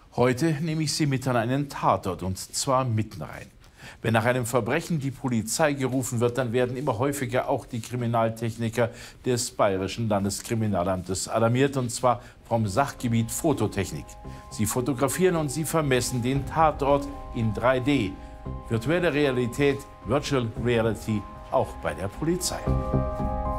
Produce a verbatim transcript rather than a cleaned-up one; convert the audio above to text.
Heute nehme ich Sie mit an einen Tatort, und zwar mitten rein. Wenn nach einem Verbrechen die Polizei gerufen wird, dann werden immer häufiger auch die Kriminaltechniker des Bayerischen Landeskriminalamtes alarmiert, und zwar vom Sachgebiet Fototechnik. Sie fotografieren und sie vermessen den Tatort in drei D. Virtuelle Realität, Virtual Reality, auch bei der Polizei.